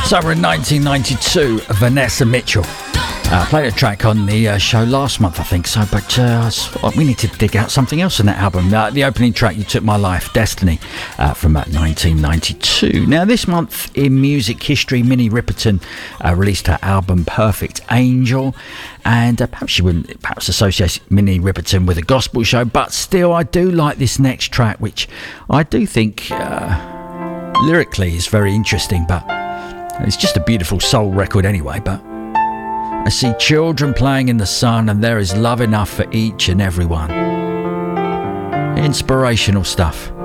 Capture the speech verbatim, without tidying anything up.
So we're in nineteen ninety-two, Vanessa Mitchell. Uh, played a track on the uh, show last month, I think so, but uh, we need to dig out something else in that album. Uh, the opening track, You Took My Life, Destiny, uh, from uh, nineteen ninety-two. Now, this month in music history, Minnie Riperton uh, released her album Perfect Angel, and uh, perhaps you wouldn't perhaps associate Minnie Riperton with a gospel show, but still, I do like this next track, which I do think uh, lyrically is very interesting, but it's just a beautiful soul record anyway. But I see children playing in the sun, and there is love enough for each and every one. Inspirational stuff.